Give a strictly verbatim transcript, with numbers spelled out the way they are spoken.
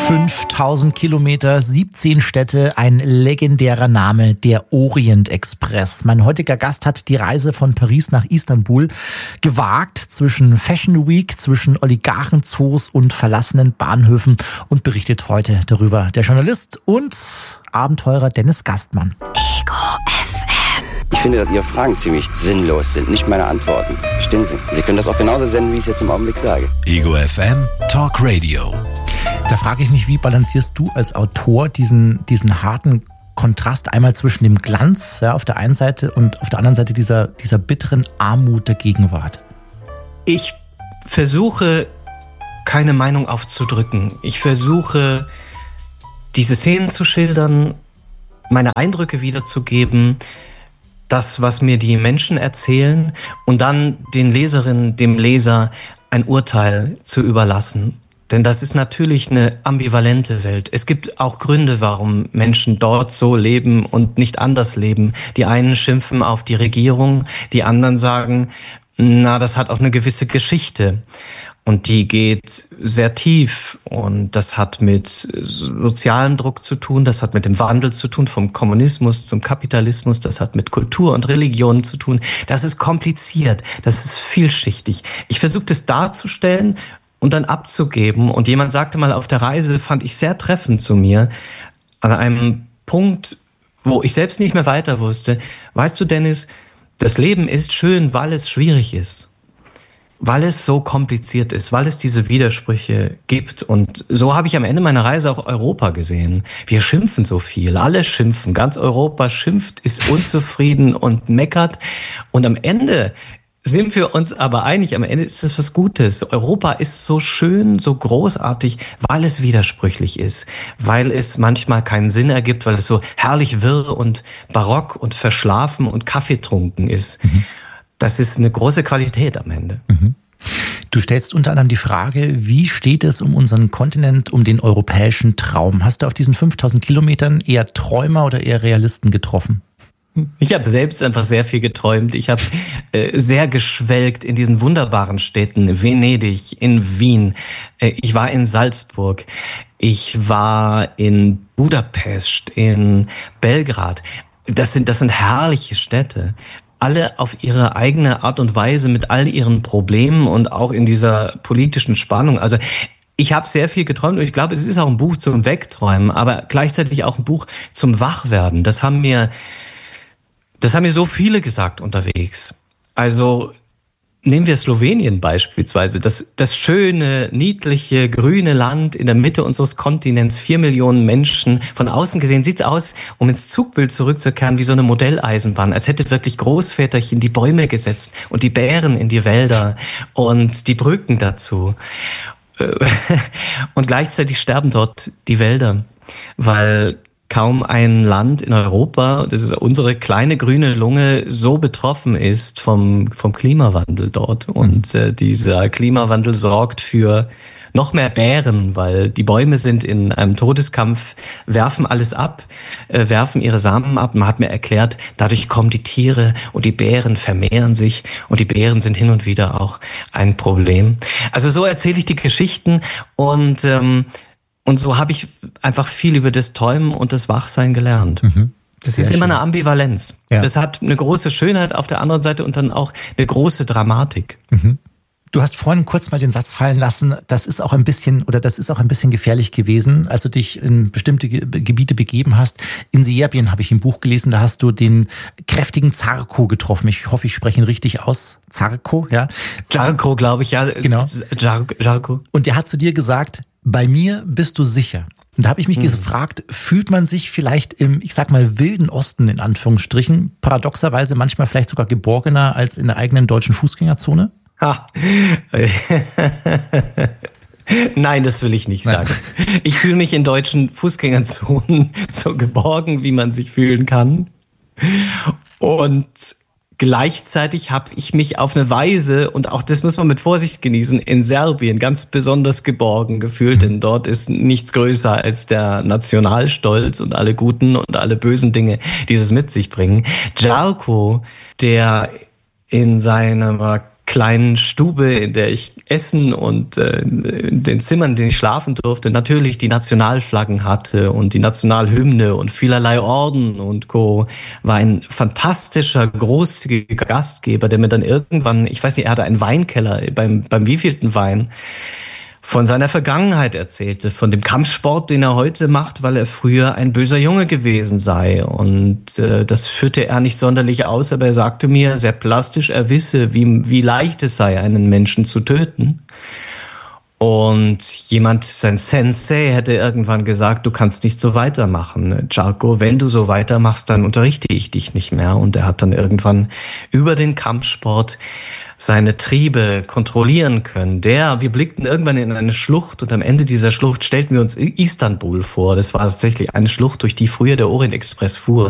fünftausend Kilometer, siebzehn Städte, ein legendärer Name, der Orient Express. Mein heutiger Gast hat die Reise von Paris nach Istanbul gewagt, zwischen Fashion Week, zwischen Oligarchenzoos und verlassenen Bahnhöfen, und berichtet heute darüber der Journalist und Abenteurer Dennis Gastmann. Ego F M. Ich finde, dass Ihre Fragen ziemlich sinnlos sind, nicht meine Antworten. Verstehen Sie? Sie können das auch genauso senden, wie ich es jetzt im Augenblick sage. Ego F M Talk Radio. Da frage ich mich, wie balancierst du als Autor diesen, diesen harten Kontrast einmal zwischen dem Glanz, ja, auf der einen Seite und auf der anderen Seite dieser, dieser bitteren Armut der Gegenwart? Ich versuche, keine Meinung aufzudrücken. Ich versuche, diese Szenen zu schildern, meine Eindrücke wiederzugeben, das, was mir die Menschen erzählen, und dann den Leserinnen, dem Leser ein Urteil zu überlassen. Denn das ist natürlich eine ambivalente Welt. Es gibt auch Gründe, warum Menschen dort so leben und nicht anders leben. Die einen schimpfen auf die Regierung, die anderen sagen, na, das hat auch eine gewisse Geschichte. Und die geht sehr tief, und das hat mit sozialem Druck zu tun, das hat mit dem Wandel zu tun, vom Kommunismus zum Kapitalismus, das hat mit Kultur und Religion zu tun. Das ist kompliziert, das ist vielschichtig. Ich versuche das darzustellen und dann abzugeben. Und jemand sagte mal auf der Reise, fand ich sehr treffend zu mir, an einem Punkt, wo ich selbst nicht mehr weiter wusste: Weißt du, Dennis, das Leben ist schön, weil es schwierig ist. Weil es so kompliziert ist, weil es diese Widersprüche gibt. Und so habe ich am Ende meiner Reise auch Europa gesehen. Wir schimpfen so viel, alle schimpfen, ganz Europa schimpft, ist unzufrieden und meckert. Und am Ende sind wir uns aber einig, am Ende ist es was Gutes. Europa ist so schön, so großartig, weil es widersprüchlich ist, weil es manchmal keinen Sinn ergibt, weil es so herrlich wirr und barock und verschlafen und kaffeetrunken ist. Mhm. Das ist eine große Qualität am Ende. Mhm. Du stellst unter anderem die Frage, wie steht es um unseren Kontinent, um den europäischen Traum? Hast du auf diesen fünftausend Kilometern eher Träumer oder eher Realisten getroffen? Ich habe selbst einfach sehr viel geträumt. Ich habe äh, sehr geschwelgt in diesen wunderbaren Städten, in Venedig, in Wien. Äh, ich war in Salzburg. Ich war in Budapest, in Belgrad. Das sind, das sind herrliche Städte. Alle auf ihre eigene Art und Weise, mit all ihren Problemen und auch in dieser politischen Spannung. Also ich habe sehr viel geträumt, und ich glaube, es ist auch ein Buch zum Wegträumen, aber gleichzeitig auch ein Buch zum Wachwerden. Das haben mir Das haben mir so viele gesagt unterwegs. Also nehmen wir Slowenien beispielsweise. Das, das schöne, niedliche, grüne Land in der Mitte unseres Kontinents. Vier Millionen Menschen. Von außen gesehen sieht's aus, um ins Zugbild zurückzukehren, wie so eine Modelleisenbahn. Als hätte wirklich Großväterchen die Bäume gesetzt und die Bären in die Wälder und die Brücken dazu. Und gleichzeitig sterben dort die Wälder, weil kaum ein Land in Europa, das ist unsere kleine grüne Lunge, so betroffen ist vom, vom Klimawandel dort. Und äh, dieser Klimawandel sorgt für noch mehr Bären, weil die Bäume sind in einem Todeskampf, werfen alles ab, äh, werfen ihre Samen ab. Man hat mir erklärt, dadurch kommen die Tiere und die Bären vermehren sich, und die Bären sind hin und wieder auch ein Problem. Also so erzähle ich die Geschichten, und ähm, Und so habe ich einfach viel über das Träumen und das Wachsein gelernt. Mhm. Das ist immer eine Ambivalenz. Ja. Das hat eine große Schönheit auf der anderen Seite und dann auch eine große Dramatik. Mhm. Du hast vorhin kurz mal den Satz fallen lassen, das ist auch ein bisschen, oder das ist auch ein bisschen gefährlich gewesen, als du dich in bestimmte Gebiete begeben hast. In Serbien habe ich im Buch gelesen, da hast du den kräftigen Zarko getroffen. Ich hoffe, ich spreche ihn richtig aus. Zarko, ja. Zarko, glaube ich, ja. Genau. Zarko. Und der hat zu dir gesagt: Bei mir bist du sicher. Und da habe ich mich hm. gefragt, fühlt man sich vielleicht im, ich sag mal, wilden Osten in Anführungsstrichen, paradoxerweise manchmal vielleicht sogar geborgener als in der eigenen deutschen Fußgängerzone? Ha. Nein, das will ich nicht sagen. Nein. Ich fühle mich in deutschen Fußgängerzonen so geborgen, wie man sich fühlen kann. Und gleichzeitig habe ich mich auf eine Weise, und auch das muss man mit Vorsicht genießen, in Serbien ganz besonders geborgen gefühlt, denn dort ist nichts größer als der Nationalstolz und alle guten und alle bösen Dinge, die es mit sich bringen. Zarko, der in seiner kleinen Stube, in der ich essen und äh, in den Zimmern, in denen ich schlafen durfte, natürlich die Nationalflaggen hatte und die Nationalhymne und vielerlei Orden und Co. War ein fantastischer, großzügiger Gastgeber, der mir dann irgendwann, ich weiß nicht, er hatte einen Weinkeller, beim, beim wievielten Wein, von seiner Vergangenheit erzählte, von dem Kampfsport, den er heute macht, weil er früher ein böser Junge gewesen sei. Und äh, das führte er nicht sonderlich aus, aber er sagte mir sehr plastisch, er wisse, wie, wie leicht es sei, einen Menschen zu töten. Und jemand, sein Sensei, hätte irgendwann gesagt, du kannst nicht so weitermachen. Charco, wenn du so weitermachst, dann unterrichte ich dich nicht mehr. Und er hat dann irgendwann über den Kampfsport seine Triebe kontrollieren können. Der, wir blickten irgendwann in eine Schlucht und am Ende dieser Schlucht stellten wir uns Istanbul vor. Das war tatsächlich eine Schlucht, durch die früher der Orient Express fuhr.